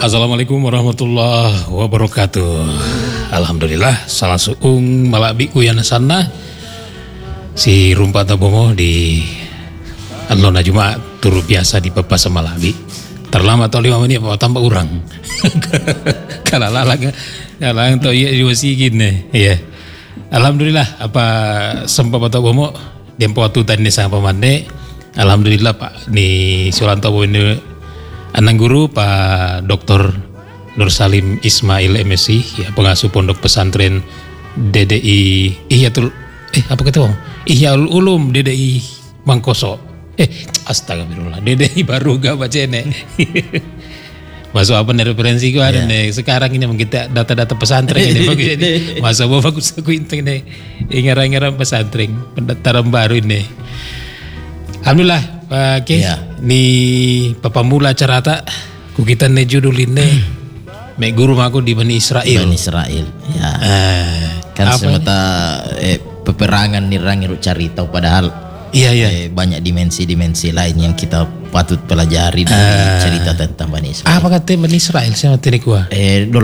Assalamualaikum warahmatullahi wabarakatuh. Alhamdulillah salah suung malabiku yang sana si rumpat abomo di Alona Jumat turu biasa di pepas malabi. Terlambat atau 5 menit apa tambah urang. Kalalalang to iya diwasi gini. Iya. Alhamdulillah apa sempat atau abomo dempo atu tadi sang pamane. Alhamdulillah Pak ni Suranto ini Anang guru Pak Dr. Nur Salim Ismail MSI, ya, pengasuh pondok pesantren DDI apa kata Ihyaul Ulum DDI Mangkoso. Astagfirullah, DDI baru gak baca nih. Masuk apa nih referensi gua ada nih. Sekarang ini kita data-data pesantren ini bagus ini. Masa bagus aku inteng nih. Ingaran-ingaran pesantren pendaftaran baru ini. Alhamdulillah. Oke, ni papa mula carata ku kita ne judul ini mek guru aku di Bani Israel. Bani Israel, ya. Kan semata peperangan nirang iruk carita padahal banyak dimensi-dimensi lain yang kita patut pelajari dari cerita tentang Bani Israel. Apa kata Bani Israel sama tadi gua? Dulu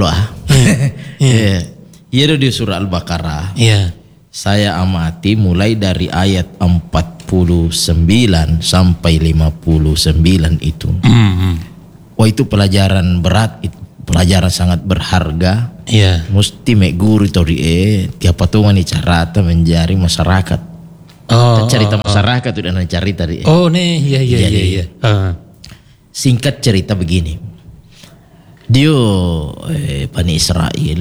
Iya di surah Al-Baqarah. Iya. Saya amati mulai dari ayat 49 sampai 59 itu. Wah, itu pelajaran berat, itu pelajaran sangat berharga. Iya. Mesti mek guru itu tiap patungan ni carata menjari masyarakat. Cerita masyarakat itu dan cerita tadi. Iya. Singkat cerita begini. Dia Bani Israel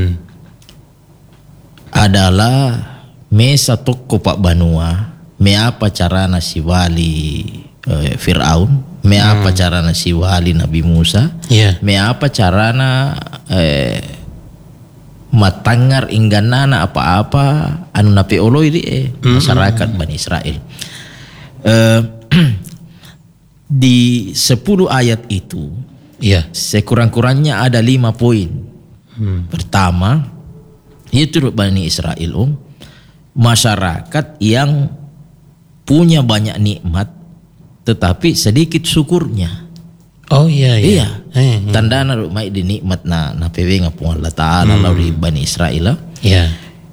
adalah mesa toko Pak Banua, me apa cara nasi wali Fir'aun, me apa cara nasi wali Nabi Musa, me apa carana matangar ingganana apa-apa anu napi oloi masyarakat Bani Israel. Di 10 ayat itu, sekurang-kurangnya ada 5 poin. Pertama, itu Bani Israel masyarakat yang punya banyak nikmat tetapi sedikit syukurnya. Iya. Tandana mai di nikmat na pewe ngapung Allah Taala lalu Bani Israel. Iya.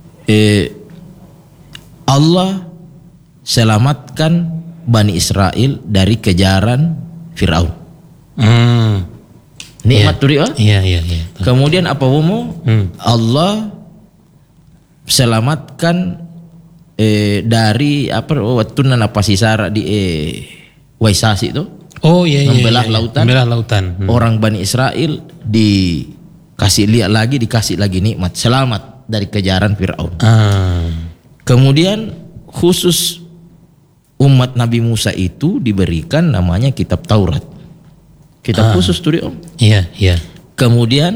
Allah selamatkan Bani Israel dari kejaran Firaun. Nikmat turi Iya. Kemudian apa Allah selamatkan dari waktu nana pasisara di Waisasi itu. Membelah lautan. Orang Bani Israel dikasih lagi nikmat, selamat dari kejaran Firaun. Kemudian khusus umat Nabi Musa itu diberikan namanya kitab Taurat. Kitab khusus tuh Iya. Kemudian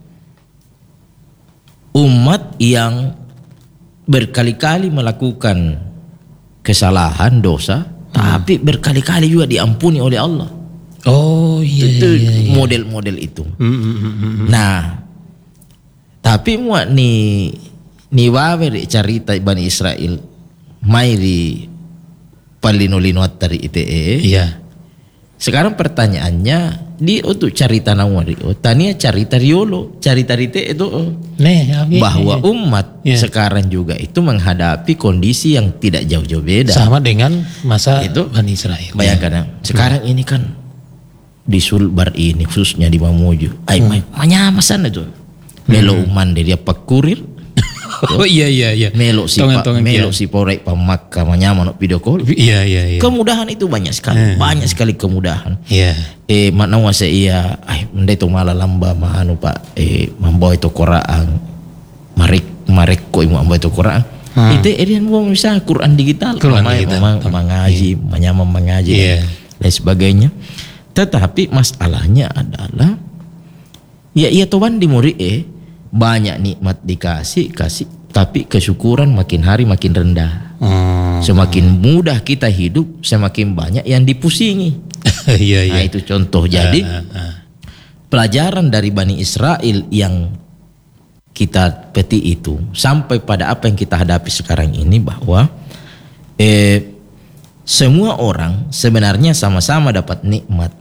umat yang berkali-kali melakukan kesalahan dosa tapi berkali-kali juga diampuni oleh Allah. Itu model-model itu. Nah, tapi muat ni wawe cerita Bani Israel mai di palino-lino tari ITE. Iya. Sekarang pertanyaannya di untuk cerita nawari tania cerita riolo cerita rite itu bahwa umat sekarang juga itu menghadapi kondisi yang tidak jauh-jauh beda sama dengan masa itu Bani Israel. Bayangkan sekarang ini kan di Sulbar ini khususnya di Mamuju manyama sana tuh melo uman dia pakurir. Iya. Melo si porek pamakka manyama no video call. Iya. Kemudahan itu banyak sekali kemudahan. Iya. Makna wase mende to mala lamba mahanu Pak mambawa itu Quran. Marek ko mambawa itu Quran. Itu edian mau bisa Quran digital. Mengaji, manyama mengaji dan sebagainya. Tetapi masalahnya adalah ia toban di muri banyak nikmat dikasih tapi kesyukuran makin hari makin rendah. Semakin mudah kita hidup semakin banyak yang dipusingi. Nah itu contoh. Jadi pelajaran dari Bani Israel yang kita petik itu sampai pada apa yang kita hadapi sekarang ini bahwa semua orang sebenarnya sama-sama dapat nikmat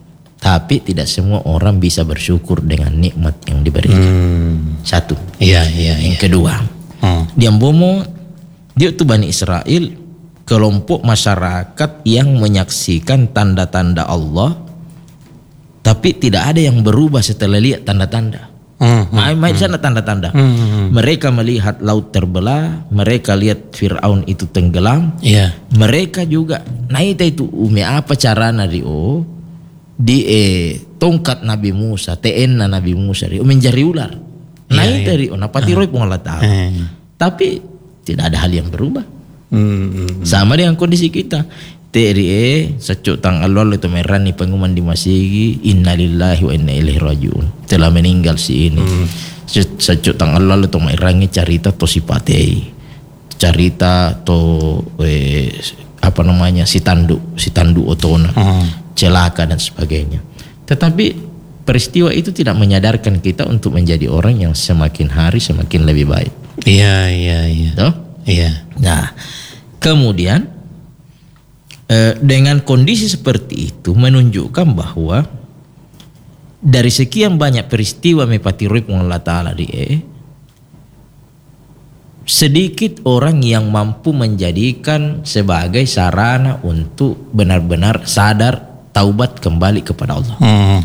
Tapi tidak semua orang bisa bersyukur dengan nikmat yang diberikan. Satu. Iya. Yang kedua, di Ambomo dia tuh Bani Israel, kelompok masyarakat yang menyaksikan tanda-tanda Allah, tapi tidak ada yang berubah setelah lihat tanda-tanda. Main sana tanda-tanda. Mereka melihat laut terbelah, mereka lihat Fir'aun itu tenggelam. Iya. Mereka juga naik itu apa carana dio di tongkat Nabi Musa, TN Nabi Musa dio menjari ular. Naik dari napati roy pun Allah Ta'ala. Tapi tidak ada hal yang berubah. Sama dengan kondisi kita. TRE secuk tang Allah itu merani pengumuman di masigi innalillahi wa inna ilaihi rajiun, telah meninggal si ini. Secuk tang Allah itu merangi carita to sipatei, carita to si tandu otona, celaka dan sebagainya. Tetapi peristiwa itu tidak menyadarkan kita untuk menjadi orang yang semakin hari semakin lebih baik. Iya. Toh? Iya. Nah, kemudian dengan kondisi seperti itu menunjukkan bahwa dari sekian banyak peristiwa mepatiroi Allah Ta'ala sedikit orang yang mampu menjadikan sebagai sarana untuk benar-benar sadar taubat kembali kepada Allah.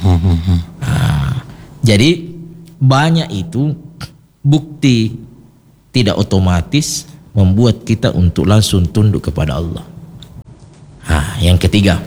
Jadi banyak itu bukti tidak otomatis membuat kita untuk langsung tunduk kepada Allah. Yang ketiga,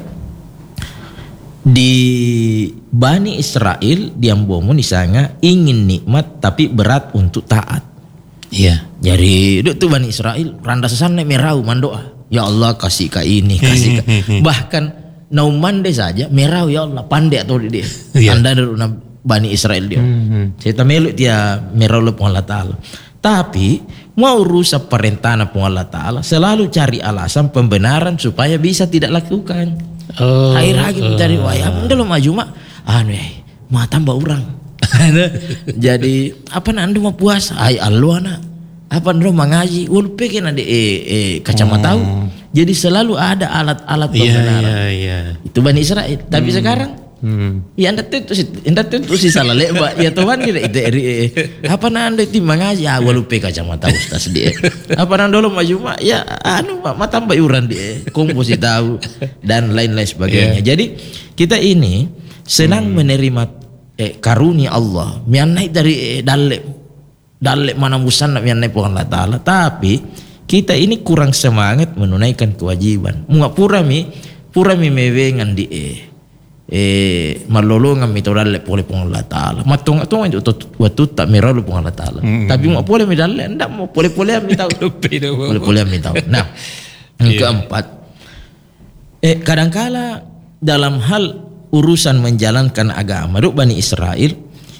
di Bani Israel di Ambomo di sana ingin nikmat tapi berat untuk taat. Iya. Jadi itu Bani Israel randa sesana merau mandoa, ya Allah kasih ka ini, kasih ka. Bahkan naumande saja merau, ya Allah pandai atau dia. Anda dari Bani Israel dia. Saya meluk dia merau le Allah Ta'ala. Tapi mau rusak perintah Allah Ta'ala selalu cari alasan pembenaran supaya bisa tidak lakukan. Akhir lagi mencari wayang udah lo maju mak mau tambah orang. Jadi apa nanti mau puasa anak apa nanti mau ngaji ulpekin ada kacamata tahu. Jadi selalu ada alat-alat pembenaran. Itu Bani Israel. Tapi sekarang ya anda tentu si salah leba ya Tuhan kita itu apa nanda itu mengaji lupa kacamata ustaz dia apa nanda lo maju mak ya mak tambah iuran dia komposi tahu dan lain-lain sebagainya. Jadi kita ini senang menerima karunia Allah mian naik dari dalek mana musan mian naik Allah Ta'ala, tapi kita ini kurang semangat menunaikan kewajiban. Muak purami mewengan di malolongan mitodale pole pong Allah Ta'ala matung itu waktu tak meralu pong Allah Ta'ala tapi mau boleh medale ndak mau boleh mi tahu boleh mi tahu. Nah, yang keempat kadangkala dalam hal urusan menjalankan agama Bani Israel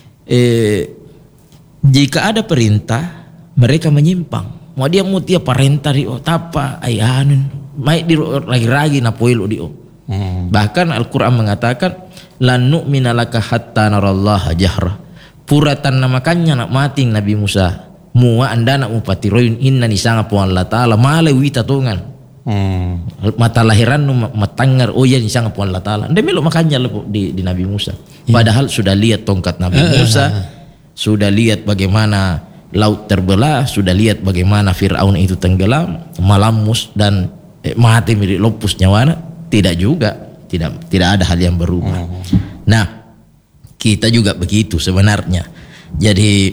jika ada perintah mereka menyimpang. Mau dia perintah dio tapa ayanun mai di lagi-lagi na poilo dio. Bahkan Al-Quran mengatakan lan nu'mina laka hatta narallaha jahra. Puratan namakannya nak mati Nabi Musa mua anda nak upatiroyun inna nisanga po Allah Ta'ala male wita tongan mata lahiran matangar nisanga po Allah Ta'ala anda melo makanya di Nabi Musa. Padahal sudah lihat tongkat Nabi Musa, sudah lihat bagaimana laut terbelah, sudah lihat bagaimana Fir'aun itu tenggelam malamus dan mati milik lopus nyawana. Tidak juga, tidak ada hal yang berubah. Nah, kita juga begitu sebenarnya. Jadi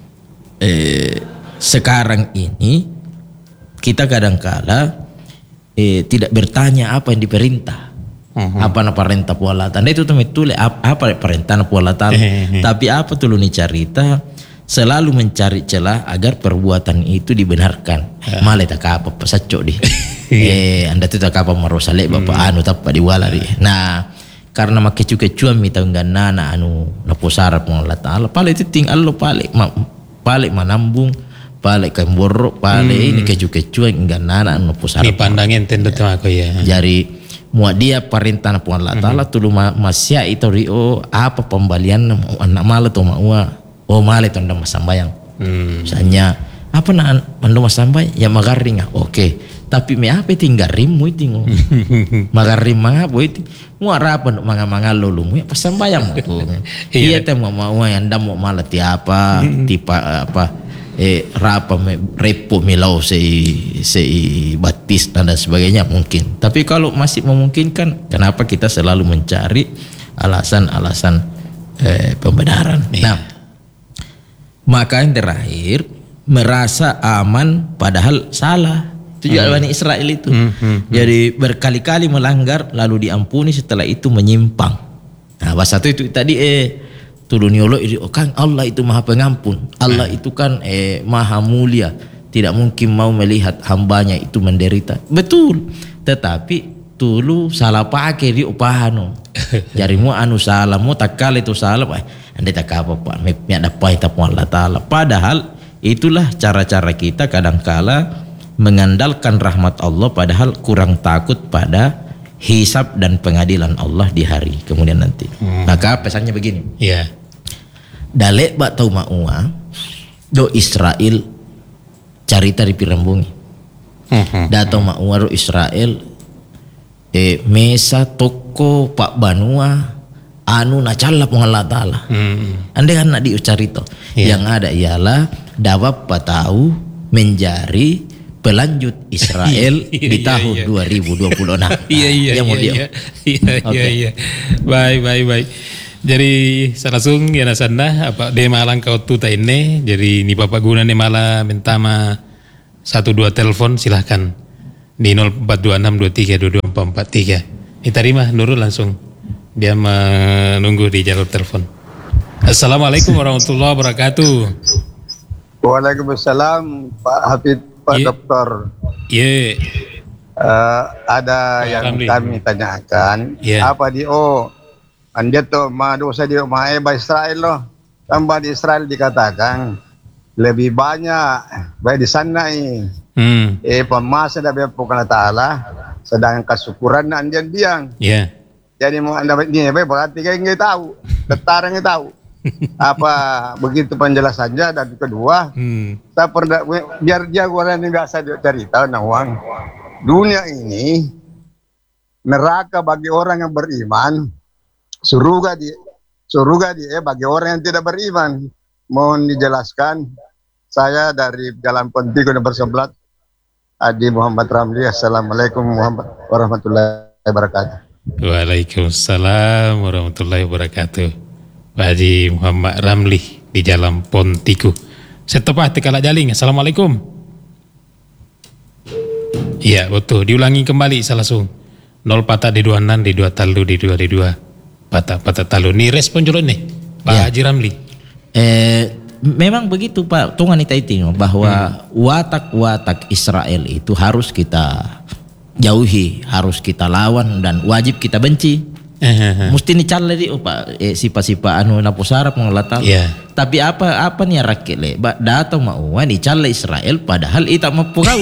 sekarang ini kita kadangkala tidak bertanya apa yang diperintah. Apa perintah Allah Ta'ala itu tuh apa perintah Allah Ta'ala. Tapi apa tuh ni cerita selalu mencari celah agar perbuatan itu dibenarkan. Malah tak apa pesacok di. Anda tu tak apa marosale bapak tak diwala di. Nah, karena makecu-kecuan mita nana naposara pong Allah Ta'ala. Pale itu ting Allah pale manambung, pale kemboro, pale ini kecu-kecuan nana naposara. Dipandangin tentu aku ya. Jadi mua dia perintah pong Allah Ta'ala tulu masya itu rio apa pembalian anak mala tu maua. Male tanda masambayang. Misalnya apa ando masambay ya magaring oke Tapi me apa tinggal rimu itu ngo. Maka rim mangapa itu. Mu apa nuk manga lulu mu pas sembayang tu. Iya teh mau yang anda mau malah tiapa tipa apa rapa repo milau sei batis dan sebagainya mungkin. Tapi kalau masih memungkinkan, kenapa kita selalu mencari alasan-alasan pembenaran. Nah, maka yang terakhir merasa aman padahal salah. Itu juga Bani Israel itu. Jadi berkali-kali melanggar lalu diampuni, setelah itu menyimpang. Nah, bahasa itu tadi Tuluniolo ini, oh kan Allah itu maha pengampun. Allah itu kan maha mulia. Tidak mungkin mau melihat hambanya itu menderita. Betul. Tetapi tulu salah pakai di upahano. Jadi mu anu salah, mu tak kali itu salah. Anda tak apa pak. Mepnya dapat tak Allah Taala. Padahal itulah cara-cara kita kadangkala mengandalkan rahmat Allah, padahal kurang takut pada hisab dan pengadilan Allah di hari kemudian nanti. Maka pesannya begini. Iya. Dalek bak tau maua do Israel carita di pirembungi. Datang maua do Israel mesa toko pak banua anu nacalla pun Allah Taala. Andai kan nak diucarito. Yang ada ialah dapat tahu menjadi pelanjut Israel di tahun 2026. Iya. Baik. Jadi salasung ya nasanda apa de malang kau tuta ini. Jadi ni bapak guna ni mala mentama 12 telepon silahkan di 0426232243. Diterima Nurul langsung. Dia menunggu di jalur telepon. Assalamualaikum warahmatullahi wabarakatuh. Waalaikumsalam Pak Hafid, Pak Dokter. Iya. Ada yang kami tanyakan. Apa anda tu dosa dia maha Israel loh. Tambah di Israel dikatakan lebih banyak baik di sana ini. Pemasa dah bukan Taala, sedangkan kesyukuran anda biang. Jadi mau anda ini berarti kayak nggak tahu, tetara nggak tahu. Apa begitu penjelasannya. Dan kedua, saya pernah biar dia orang ini nggak saya cerita nawang. Dunia ini neraka bagi orang yang beriman, surga di bagi orang yang tidak beriman. Mohon dijelaskan. Saya dari Jalan Pontigo nomor 11, Adi Muhammad Ramli. Assalamualaikum warahmatullahi wabarakatuh. Waalaikumsalam warahmatullahi wabarakatuh. Pak Haji Muhammad Ramli di Jalan Pontigo. Setelah tekala jaling. Assalamualaikum. Iya betul. Diulangi kembali salasung. 0 patah di 26 di 2 talu di 2 di 2 patah talu. Ni respon jolon nih Pak Haji Ramli. Memang begitu Pak. Tungan itu bahwa watak-watak Israel itu harus kita jauhi, harus kita lawan dan wajib kita benci. Mesti dicari di Pak sifat-sifat anu napusara pengelatan. Tapi apa nih rakyat le? Datang mau dicari Israel padahal itu mau kau.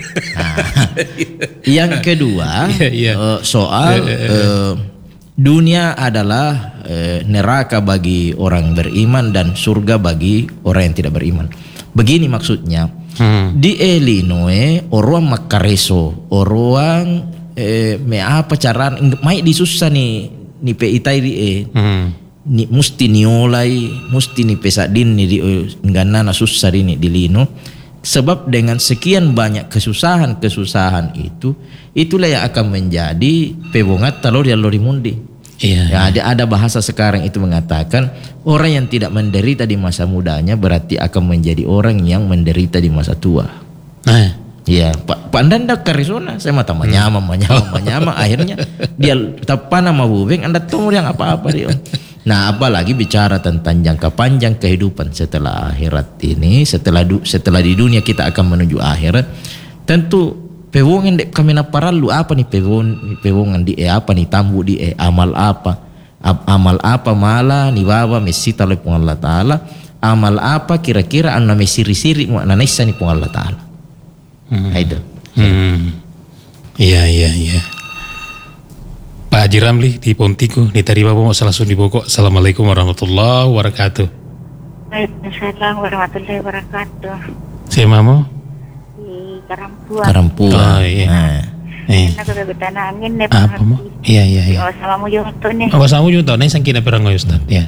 Yang kedua soal dunia adalah neraka bagi orang beriman dan surga bagi orang yang tidak beriman. Begini maksudnya. Di Illinois orang makareso orang me apa cara mai disusah ni peitai ni musti niolai musti ni pesadin ni di nganana susah ini di lino, sebab dengan sekian banyak kesusahan itu itulah yang akan menjadi pebongat talor yang lori mundi. Ada bahasa sekarang itu mengatakan orang yang tidak menderita di masa mudanya berarti akan menjadi orang yang menderita di masa tua. Iya, Pak Anda karisona, saya mata menyama, akhirnya dia tapan nama bubeng, Anda tahu yang apa-apa dia. Nah, apalagi bicara tentang jangka panjang kehidupan setelah akhirat ini, setelah di dunia kita akan menuju akhirat, tentu pewongan dek kami naparalu apa nih pewongan di apa nih tambu di amal apa malah ni baba mesita oleh Allah Taala, amal apa kira-kira anda mesiri-siri mu ananisa ni Allah Taala. Itu. Iya. Pak Haji Ramli di Pontigo, diterima mau langsung di Bogor. Assalamualaikum warahmatullahi wabarakatuh. Waalaikumsalam warahmatullahi wabarakatuh. Saya mau? Karampuang. Karampuang. Oh, iya. Nah. Nak kegetanan angin nih. Apa mo? Iya. Oh, sama mo yung to nih. Awas kamu juga tahu nih sang kina perang Ustaz. Ya.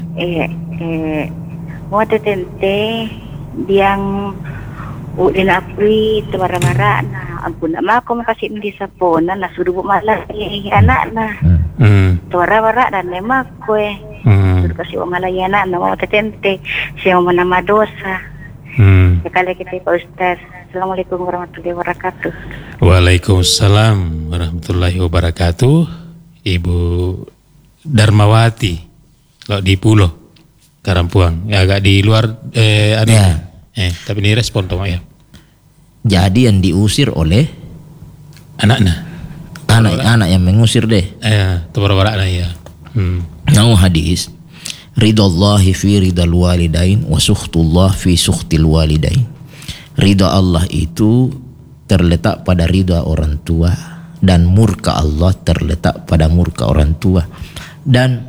Mo tetente diang udin apri tebara-bara na ampun nama ako makasih di sapona na suruh malah anak na. Tebara-bara dan nema ko suruh kasih malah anak na mo tetente siya mo nama dosa. Sekali kita Pak Ustaz. Assalamualaikum warahmatullahi wabarakatuh. Waalaikumsalam warahmatullahi wabarakatuh. Ibu Darmawati, kalau di Pulau Karampuang, ya agak di luar tapi ini respon toh ya. Jadi yang diusir oleh anaknya, anak yang mengusir deh. Tebar-barakna ya. Nau hadis, ridallahi fi ridal walidain wa sukhtullah fi sukhtil walidain. Ridha Allah itu terletak pada ridha orang tua dan murka Allah terletak pada murka orang tua. Dan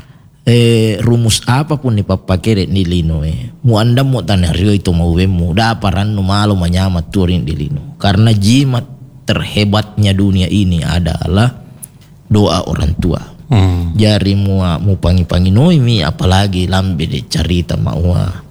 rumus apapun ni papakere ni lino mu anda mo tanario itu mau wemu daparan no malo manyama turin di lino, karena jimat terhebatnya dunia ini adalah doa orang tua. Jari mu pangi-pangi noi mi apalagi lambe de carita mau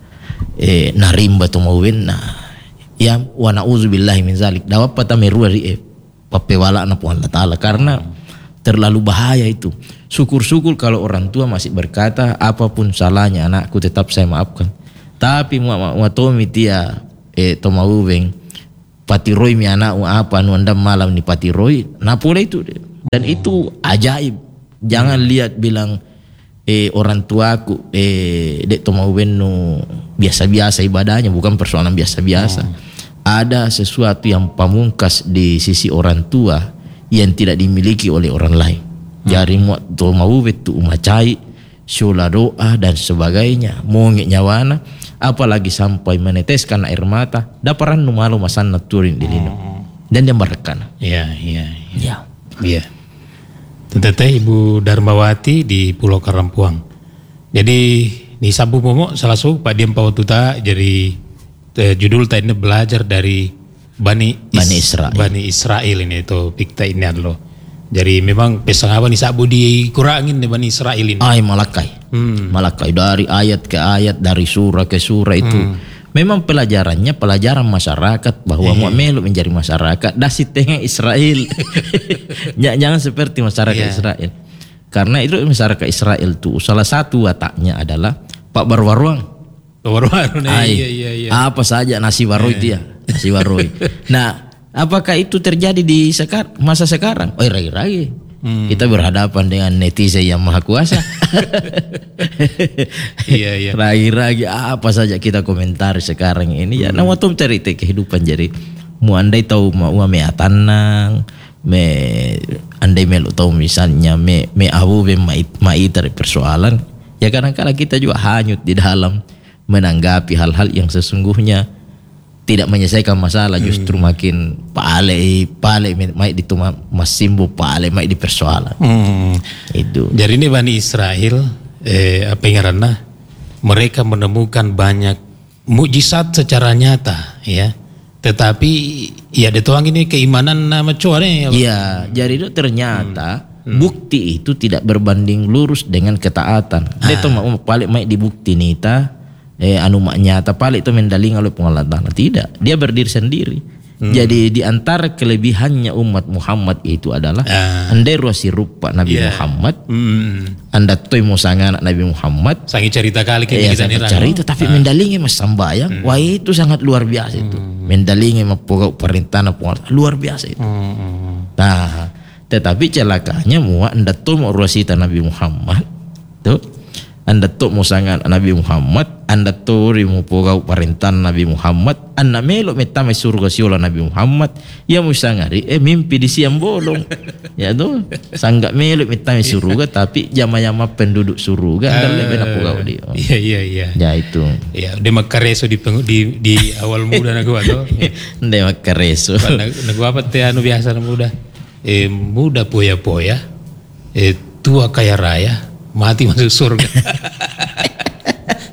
narimba to mau wenna ya wa na'udzubillahi min zalik dapat patameru ri papewala na po Allah taala, karena terlalu bahaya itu. Syukur-syukur kalau orang tua masih berkata apapun salahnya anakku tetap saya maafkan. Tapi mu tomi tia tomauweng patiroi mi anak apa nu anda malam ni patiroi na pula itu. Dan itu ajaib. Jangan lihat bilang orang tuaku dek tomauwen nu biasa-biasa ibadahnya, bukan persoalan biasa-biasa. Ada sesuatu yang pamungkas di sisi orang tua yang tidak dimiliki oleh orang lain. Jari mu tomauwe tu umacai syula doa dan sebagainya mongek nyawana, apalagi sampai meneteskan air mata daparan nu malu masan naturin di lino dan dia merekan. Iya. Teteh Ibu Darmawati di Pulau Karampuang. Jadi ni sabu momo salah satu Pak Diem Pawatuta jadi judul tadi belajar dari Bani Israel ini itu pikta ini adalah. Jadi memang pesan apa nih sabu dikurangin nih Bani Israel ini. Malakai dari ayat ke ayat, dari surah ke surah itu. Memang pelajarannya pelajaran masyarakat bahwa mau melu menjadi masyarakat dasi tengah Israel. Jangan seperti masyarakat Israel. Karena itu masyarakat Israel tuh salah satu wataknya adalah Pak Barwaruang. Apa saja nasi waroi dia, nasi waroi. Nah, apakah itu terjadi di masa sekarang? Rai-rai. Kita berhadapan dengan netizen yang maha kuasa. Rai-rai apa saja kita komentari sekarang ini ya. Nama tuh cerita kehidupan jadi. Mu andai tahu mau me atanang, andai melu tahu misalnya me abu mai dari persoalan. Ya kadang-kadang kita juga hanyut di dalam menanggapi hal-hal yang sesungguhnya tidak menyelesaikan masalah, justru makin pale mai di tuma masimbo pale mai di persoalan. Itu. Jadi ini Bani Israel apa ngaranna mereka menemukan banyak mukjizat secara nyata ya. Tetapi ya dituang ini keimanan nama coare. Iya, jadi itu ternyata bukti itu tidak berbanding lurus dengan ketaatan. Itu mau pale mai di bukti nita anu nyata pale itu mendaling oleh pengalat tidak, dia berdiri sendiri. Jadi di antara kelebihannya umat Muhammad itu adalah andai ruasi rupa Nabi Muhammad, anda toy mo sangan Nabi Muhammad sangi cerita kali kita cerita tapi mendalingi mas sambayang wah itu sangat luar biasa itu. Mendalingi mapogau perintah luar biasa itu. Nah, tetapi celakanya muak anda toy mo ruasi Nabi Muhammad tuh, anda tu musangan Nabi Muhammad, anda tu rimu pogau parintan Nabi Muhammad, anda melo metame surga siola Nabi Muhammad, ya musangari mimpi di siang bolong, ya tu sanggak melo metame surga tapi jama-jama penduduk surga anda lebih nak pogau dia. Iya. Ya itu. Ya, dia makareso di awal muda nagu atau? Dia makareso. Nagu apa teh anu biasa muda? Muda poya-poya, tua kaya raya. Mati masuk surga.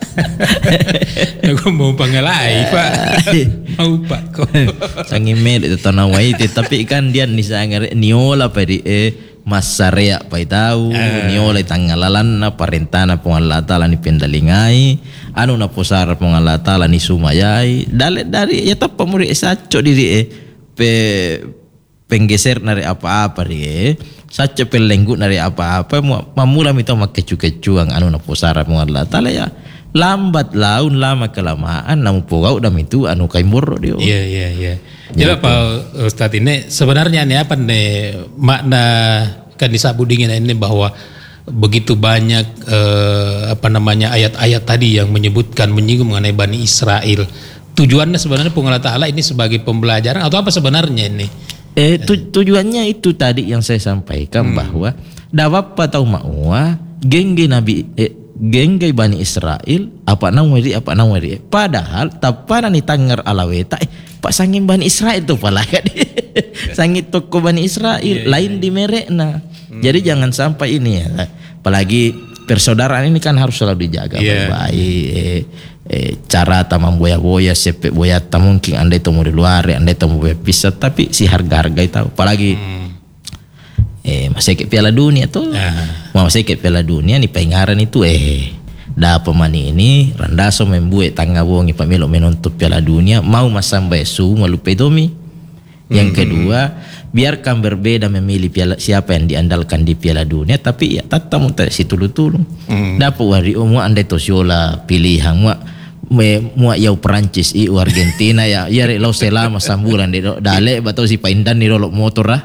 Aku mau pangalai Pak. Mau Pak kok. Sangimel itu tanawai tapi kan dia nisangare niola pedi masarea pai tahu niola tangalalan na parentana pong Allah Taala ni pendalingai anu na posara pong Allah Taala ni sumayai dari ya tappa muri saco diri penggeser nari apa-apa ri saco pelenggu nari apa-apa mamula mito makkecu-kecuang anu na posara pong Allah Taala ya lambat laun lama kelamaan namu pogau dam itu anu kaimborro dia. Iya. Jadi Pak Ustadz ini sebenarnya ini apa nih makna kan disabudingin ini bahwa begitu banyak ayat-ayat tadi yang menyinggung mengenai Bani Israel. Tujuannya sebenarnya Allah Ta'ala ini sebagai pembelajaran atau apa sebenarnya ini? Tujuannya itu tadi yang saya sampaikan bahwa dawapa tau ma'wa gengge Bani Israel apa namanya padahal tapana ni tangar alaweta Pak sangin Bani Israel itu pala kan sangit toko Bani Israel lain di merekna. Jadi jangan sampai ini ya, apalagi persaudaraan ini kan harus selalu dijaga baik. Cara tamam boya-boya sepek boya mungkin andai temu di luar andai temu boya pisah tapi si harga-harga itu apalagi masih ke Piala Dunia tuh masih ke Piala Dunia nih pengaran itu da pemani ini randaso membuat tangga wongi pamelo menonton Piala Dunia mau masang besu malupe domi. Yang kedua biarkan berbeda memilih siapa yang diandalkan di Piala Dunia tapi ya tetap muntah si tulung-tulung dapat wari mua andai tosiola pilihan mua yau Perancis Argentina ya lau selama sambulan dale batau si paindan ni rolok motor lah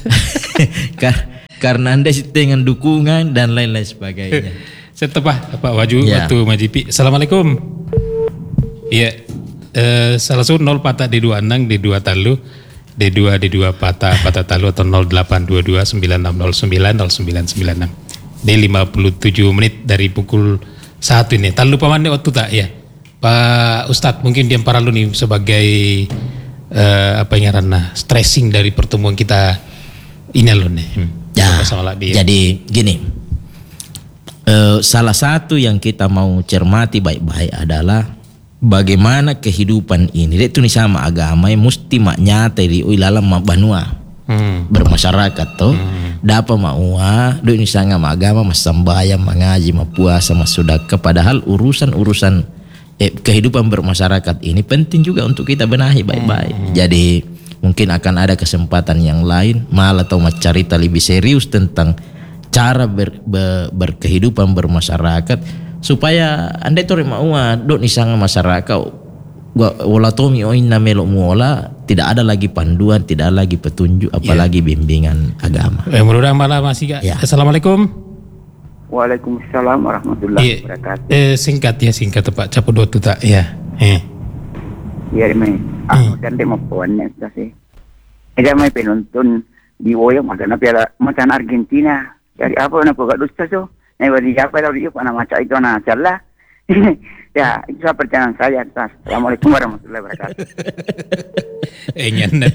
karena anda dengan dukungan dan lain-lain sebagainya. Setepah Pak Waju waktu Majipi. Assalamualaikum. Iya. Salah satu 0 patah di 2 anang di 2 talu D2 patah talu atau 0822 9609 0996 di 57 menit dari pukul 1 ini. Tak lupa mana waktu tak ya Pak Ustadz mungkin dia para lu nih sebagai stressing dari pertemuan kita ini loh nih. Jadi gini salah satu yang kita mau cermati baik-baik adalah bagaimana kehidupan ini itu nih sama agama yang mesti maknya dari ilalam banua bermasyarakat tuh dapat maua do ini sangat agama mas sembahyang mengaji puasa mas sedekah padahal urusan kehidupan bermasyarakat ini penting juga untuk kita benahi baik-baik. Jadi mungkin akan ada kesempatan yang lain malah atau cerita lebih serius tentang cara berkehidupan bermasyarakat supaya anda itu maua dok nisanga masyarakat wala tomi oina melok muola tidak ada lagi panduan tidak ada lagi petunjuk apalagi bimbingan agama. Mudah-mudahan malah masih Kak. Assalamualaikum. Waalaikumsalam warahmatullahi wabarakatuh. Singkat Pak capo dua tak ya. Iya mai. Dan demo puannya sih. Ada mai penonton di Woyong magana piala macam Argentina. Dari apa na pagka dusta so? Nay wali siapa daw iyo pana maca itu na salah. Ya, itu pertanyaan saya. Assalamualaikum warahmatullahi wabarakatuh. Enyan na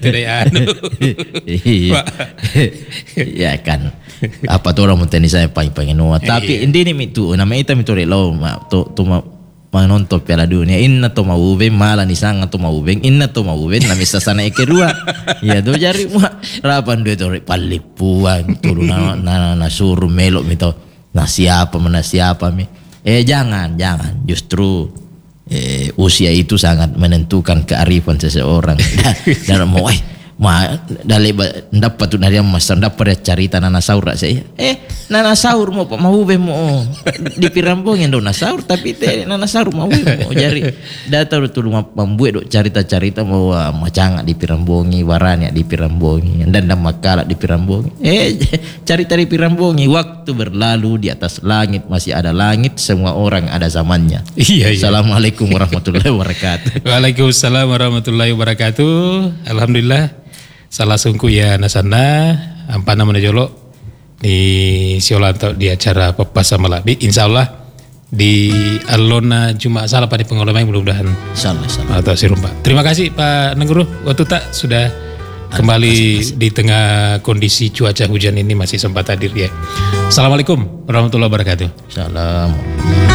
ya kan. Apa tuh orang menteni saya pengen tapi ini itu nama itu relo menonton Piala Dunia inna to mauben malah nisanga to mauben inna to mauben na misa sana kedua ya do jari rapan do to palipuan turun na suruh melok mito na siapa mi jangan justru usia itu sangat menentukan kearifan seseorang dan mau dali dapat tu dari mas dapat cerita nana sahur saya nana sahur mau mau di pirambongin do sahur tapi nana sahur mau jadi data tu membuat cerita mau macam di pirambongi waranya di pirambongi dan makala di pirambongi cerita di pirambongi waktu berlalu di atas langit masih ada langit semua orang ada zamannya. Assalamualaikum warahmatullahi wabarakatuh. Waalaikumsalam warahmatullahi wabarakatuh. Alhamdulillah salah sungguh ya nasana ampana menajolo di Siolanto di acara Pepas sama Labi insyaallah di Alona Jumat salah pada pengalaman mudah-mudahan insyaallah atau sirumpa. Terima kasih Pak Nengguru waktu tak sudah kembali di tengah kondisi cuaca hujan ini masih sempat hadir ya. Assalamualaikum warahmatullahi wabarakatuh. Salam.